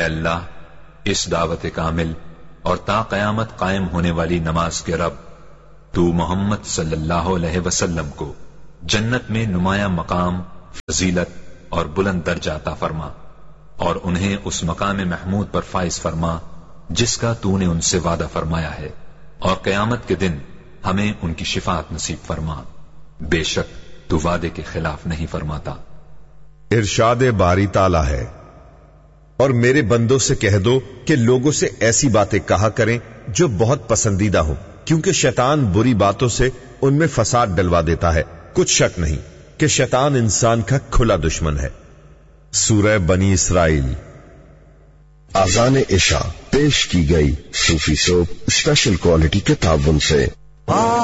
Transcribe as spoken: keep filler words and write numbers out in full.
अल्लाह, इस दावत कामिल और ता कयामत कायम होने वाली नमाज के रब, तू मोहम्मद सल्लल्लाहु अलैहि वसल्लम को जन्नत में नुमाया मकाम, फजीलत और बुलंद दर्जा अता फरमा और उन्हें उस मकाम महमूद पर फाइज फरमा जिसका तूने उनसे वादा फरमाया है, और कयामत के दिन हमें उनकी शिफात नसीब फरमा। बेशक तू वादे के खिलाफ नहीं फरमाता। इरशाद बारी ताला है, और मेरे बंदों से कह दो कि लोगों से ऐसी बातें कहा करें जो बहुत पसंदीदा हो, क्योंकि शैतान बुरी बातों से उनमें फसाद डलवा देता है। कुछ शक नहीं कि शैतान इंसान का खुला दुश्मन है। सूरह बनी इसराइल। आज़ान इशा पेश की गई सूफी सोप स्पेशल क्वालिटी के ताबुन से।